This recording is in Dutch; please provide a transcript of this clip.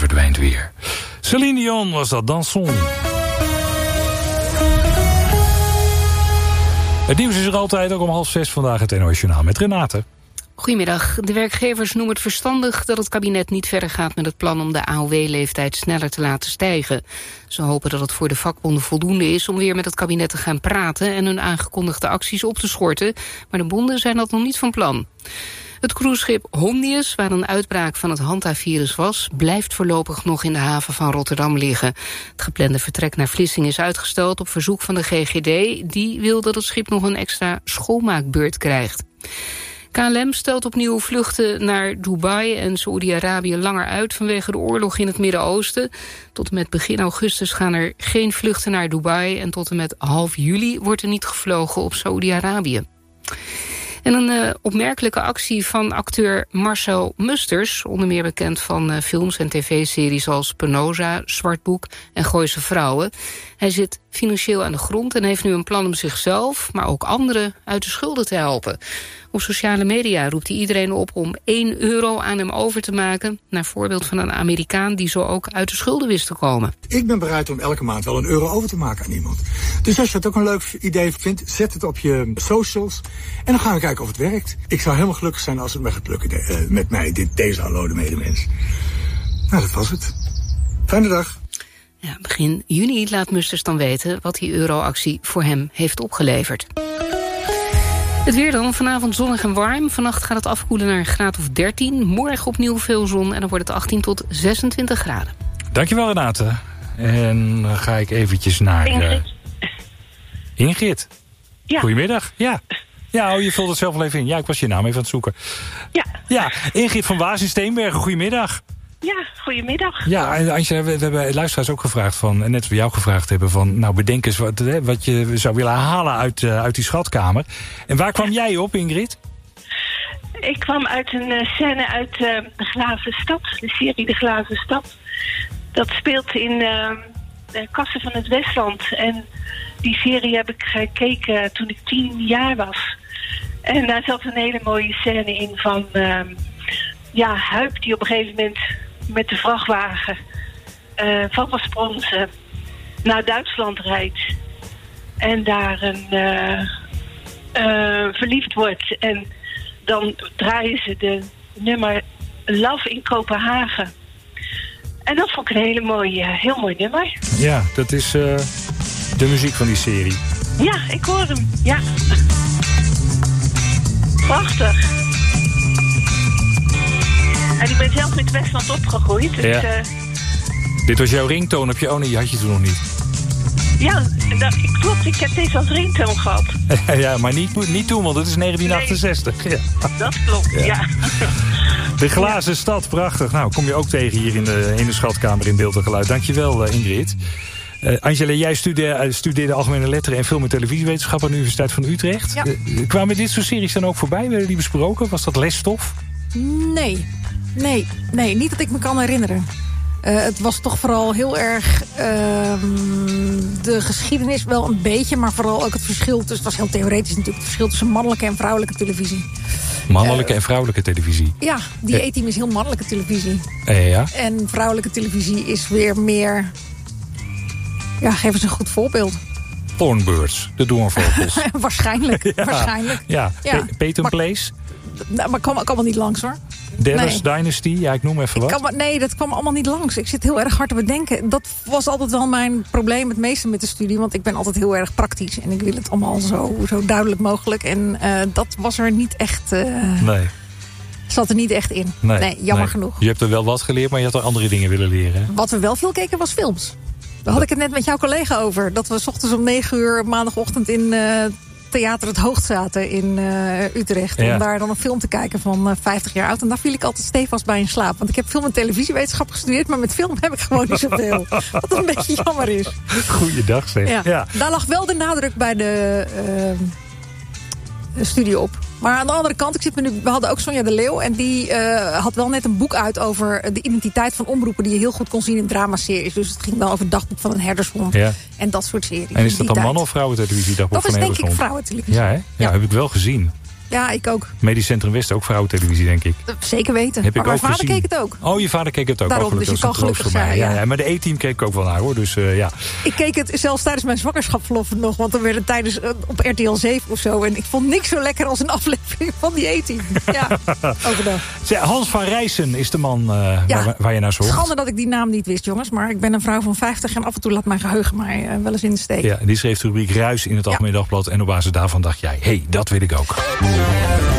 verdwijnt weer. Celine Dion was dat, Danson. Het nieuws is er altijd, ook om 5:30 vandaag het NOS Journaal met Renate. Goedemiddag. De werkgevers noemen het verstandig dat het kabinet niet verder gaat met het plan om de AOW-leeftijd sneller te laten stijgen. Ze hopen dat het voor de vakbonden voldoende is om weer met het kabinet te gaan praten en hun aangekondigde acties op te schorten, maar de bonden zijn dat nog niet van plan. Het cruiseschip Hondius, waar een uitbraak van het Hanta-virus was, blijft voorlopig nog in de haven van Rotterdam liggen. Het geplande vertrek naar Vlissingen is uitgesteld op verzoek van de GGD. Die wil dat het schip nog een extra schoonmaakbeurt krijgt. KLM stelt opnieuw vluchten naar Dubai en Saoedi-Arabië langer uit vanwege de oorlog in het Midden-Oosten. Tot en met begin augustus gaan er geen vluchten naar Dubai en tot en met half juli wordt er niet gevlogen op Saoedi-Arabië. En een opmerkelijke actie van acteur Marcel Musters, onder meer bekend van films en tv-series als Penosa, Zwartboek en Gooise Vrouwen. Hij zit financieel aan de grond en heeft nu een plan om zichzelf, maar ook anderen uit de schulden te helpen. Op sociale media roept hij iedereen op om €1 aan hem over te maken, naar voorbeeld van een Amerikaan die zo ook uit de schulden wist te komen. Ik ben bereid om elke maand wel €1 over te maken aan iemand. Dus als je het ook een leuk idee vindt, zet het op je socials en dan gaan we kijken of het werkt. Ik zou helemaal gelukkig zijn als het me gaat lukken met mij, deze hallo medemens. Nou, dat was het. Fijne dag. Ja, begin juni laat Musters dan weten wat die euroactie voor hem heeft opgeleverd. Het weer dan, vanavond zonnig en warm. Vannacht gaat het afkoelen naar een graad of 13. Morgen opnieuw veel zon en dan wordt het 18 tot 26 graden. Dankjewel, Renate. En dan ga ik eventjes naar Ingrid. Ja. Goedemiddag. Ja. Ja, je vult het zelf wel even in. Ja, ik was je naam even aan het zoeken. Ja, Ingrid van Waas in Steenbergen. Goedemiddag. Ja, goedemiddag. Ja, en Angela, we hebben luisteraars ook gevraagd van, en net wat jou gevraagd hebben van, nou bedenk eens wat je zou willen halen uit die schatkamer. En waar kwam jij op, Ingrid? Ik kwam uit een scène uit De Glazen Stad, de serie De Glazen Stad. Dat speelt in de Kassen van het Westland. En die serie heb ik gekeken toen ik 10 jaar was. En daar zat een hele mooie scène in van Huip die op een gegeven moment met de vrachtwagen van Wasprons naar Duitsland rijdt. En daar verliefd wordt. En dan draaien ze de nummer Love in Kopenhagen. En dat vond ik een heel mooi nummer. Ja, dat is de muziek van die serie. Ja, ik hoor hem. Ja. Prachtig. En ik ben zelf in het Westland opgegroeid. Dus, ja. Dit was jouw ringtoon op je... Oh nee, die had je toen nog niet. Ja, klopt. Ik heb deze als ringtoon gehad. Ja, maar niet toen, want het is 1968. Nee, ja. Dat klopt, ja. De Glazen Stad, prachtig. Nou, kom je ook tegen hier in de schatkamer in Beeld en Geluid. Dankjewel, Ingrid. Angela, jij studeerde Algemene Letteren en Film- en Televisiewetenschap aan de Universiteit van Utrecht. Ja. Kwamen dit soort series dan ook voorbij? Werden die besproken? Was dat lesstof? Nee, niet dat ik me kan herinneren. Het was toch vooral heel erg de geschiedenis wel een beetje, maar vooral ook het verschil tussen, het was heel theoretisch natuurlijk, het verschil tussen mannelijke en vrouwelijke televisie. Mannelijke en vrouwelijke televisie? Ja, die A-team is heel mannelijke televisie. Ja. En vrouwelijke televisie is weer meer, geef eens een goed voorbeeld. Thornbirds, de doornvogels. Waarschijnlijk. Ja. Peyton Place? Maar kwam ook allemaal niet langs, hoor. Dallas Dynasty, ja, ik noem even wat. Nee, dat kwam allemaal niet langs. Ik zit heel erg hard te bedenken. Dat was altijd wel mijn probleem het meeste met de studie. Want ik ben altijd heel erg praktisch. En ik wil het allemaal zo duidelijk mogelijk. En dat was er niet echt... Nee. Zat er niet echt in. Nee, jammer genoeg. Je hebt er wel wat geleerd, maar je had er andere dingen willen leren. Wat we wel veel keken was films. Daar had ik het net met jouw collega over. Dat we 's ochtends om 9:00 maandagochtend in... Theater Het Hoogst zaten in Utrecht. Om daar dan een film te kijken van 50 jaar oud. En daar viel ik altijd stevast bij in slaap. Want ik heb film- en televisiewetenschap gestudeerd. Maar met film heb ik gewoon niet zoveel. Wat een beetje jammer is. Goeiedag zeg. Ja. Daar lag wel de nadruk bij de studie op. Maar aan de andere kant, we hadden ook Sonja de Leeuw. En die had wel net een boek uit over de identiteit van omroepen. Die je heel goed kon zien in dramaseries. Dus het ging dan over het dagboek van een herdershond. Ja. En dat soort series. En is dat dan man- of vrouwentelevisie? Dat is denk ik vrouwentelevisie. Ja, heb ik wel gezien. Ja, ik ook. Medisch Centrum West, ook vrouwentelevisie, denk ik. Zeker weten. Heb ik maar ook mijn vader gezien. keek het ook. Oh, je vader keek het ook. Daarom, dus je kan gelukkig zijn. Ja, maar de E-team keek ik ook wel naar, hoor. Dus ja. Ik keek het zelfs tijdens mijn zwangerschapsverlof nog. Want er werden tijdens op RTL 7 of zo. En ik vond niks zo lekker als een aflevering van die E-team. Ja, overdag. Hans van Rijssen is de man waar je naar zocht. Schande dat ik die naam niet wist, jongens. Maar ik ben een vrouw van 50 en af en toe laat mijn geheugen mij wel eens in de steek. Ja, die schreef de rubriek Ruis in het Algemeen Dagblad. En op basis daarvan dacht jij, dat wil ik ook.